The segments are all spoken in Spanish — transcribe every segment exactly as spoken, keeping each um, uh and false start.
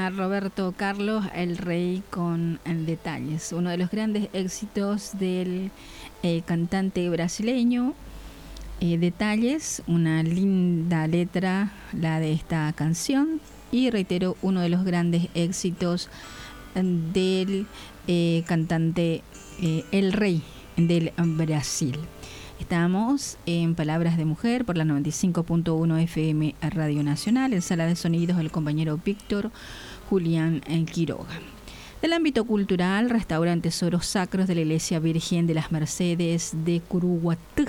a Roberto Carlos, El Rey con Detalles, uno de los grandes éxitos del eh, cantante brasileño. Eh, Detalles, una linda letra, la de esta canción, y reitero, uno de los grandes éxitos del eh, cantante eh, El Rey del Brasil. Estamos en Palabras de Mujer por la noventa y cinco punto uno F M Radio Nacional, en Sala de Sonidos el compañero Víctor Julián Quiroga. Del ámbito cultural, restauran tesoros sacros de la Iglesia Virgen de las Mercedes de Curuguatú.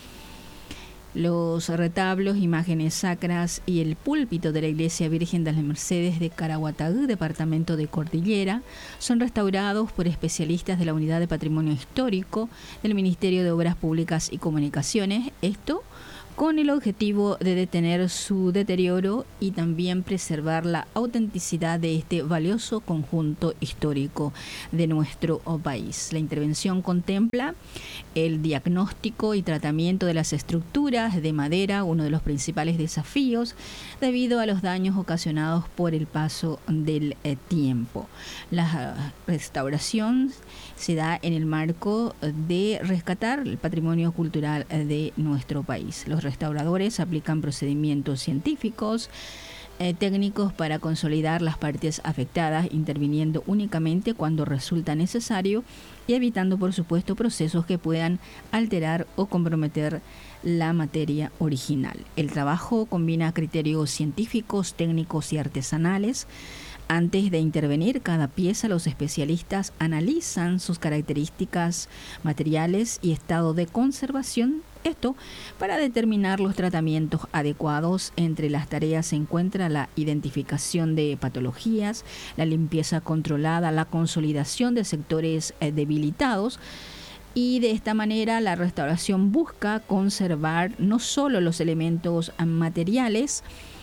Los retablos, imágenes sacras y el púlpito de la Iglesia Virgen de las Mercedes de Caraguatagú, departamento de Cordillera, son restaurados por especialistas de la Unidad de Patrimonio Histórico del Ministerio de Obras Públicas y Comunicaciones. Esto con el objetivo de detener su deterioro y también preservar la autenticidad de este valioso conjunto histórico de nuestro país. La intervención contempla el diagnóstico y tratamiento de las estructuras de madera, uno de los principales desafíos debido a los daños ocasionados por el paso del eh, tiempo. La restauración se da en el marco de rescatar el patrimonio cultural de nuestro país. Los restauradores aplican procedimientos científicos, eh, técnicos para consolidar las partes afectadas, interviniendo únicamente cuando resulta necesario y evitando, por supuesto, procesos que puedan alterar o comprometer la materia original. El trabajo combina criterios científicos, técnicos y artesanales. Antes de intervenir cada pieza, los especialistas analizan sus características materiales y estado de conservación. Esto para determinar los tratamientos adecuados. Entre las tareas se encuentra la identificación de patologías, la limpieza controlada, la consolidación de sectores eh, debilitados. Y de esta manera la restauración busca conservar no solo los elementos materiales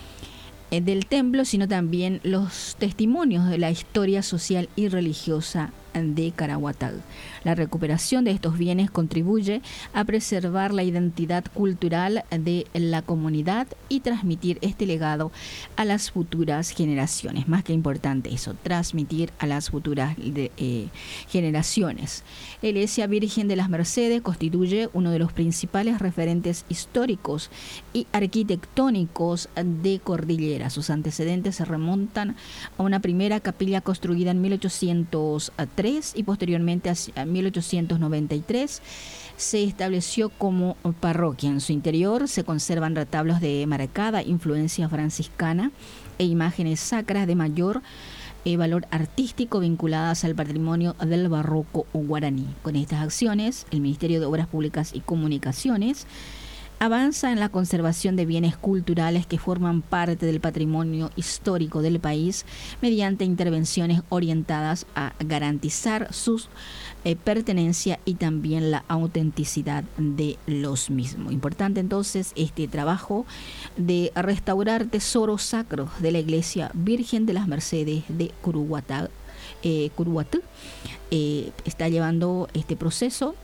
del templo, sino también los testimonios de la historia social y religiosa de Caraguatagú. La recuperación de estos bienes contribuye a preservar la identidad cultural de la comunidad y transmitir este legado a las futuras generaciones. Más que importante eso, transmitir a las futuras de, eh, generaciones. La Iglesia Virgen de las Mercedes constituye uno de los principales referentes históricos y arquitectónicos de Cordillera. Sus antecedentes se remontan a una primera capilla construida en mil ochocientos tres y posteriormente a mil ochocientos noventa y tres se estableció como parroquia. En su interior se conservan retablos de marcada influencia franciscana e imágenes sacras de mayor eh, valor artístico vinculadas al patrimonio del barroco guaraní. Con estas acciones, el Ministerio de Obras Públicas y Comunicaciones avanza en la conservación de bienes culturales que forman parte del patrimonio histórico del país mediante intervenciones orientadas a garantizar su eh, pertenencia y también la autenticidad de los mismos. Importante entonces este trabajo de restaurar tesoros sacros de la Iglesia Virgen de las Mercedes de Curuguatá, eh, Curuguatú. Eh, está llevando este proceso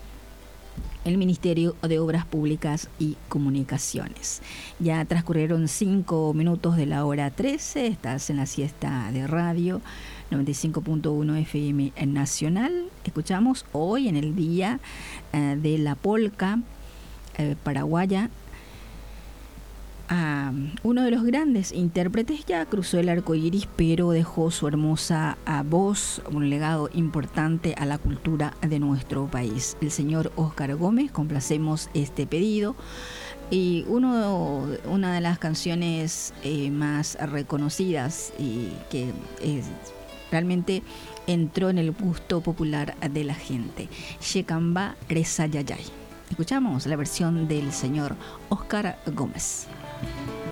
el Ministerio de Obras Públicas y Comunicaciones. Ya transcurrieron cinco minutos de la hora trece, estás en la siesta de radio noventa y cinco punto uno F M Nacional. Escuchamos hoy en el día eh, de la polca eh, paraguaya a uno de los grandes intérpretes. Ya cruzó el arco iris, pero dejó su hermosa a voz, un legado importante a la cultura de nuestro país. El señor Óscar Gómez, complacemos este pedido. Y uno, una de las canciones eh, más reconocidas y que eh, realmente entró en el gusto popular de la gente. Shekamba Resayayay. Escuchamos la versión del señor Óscar Gómez.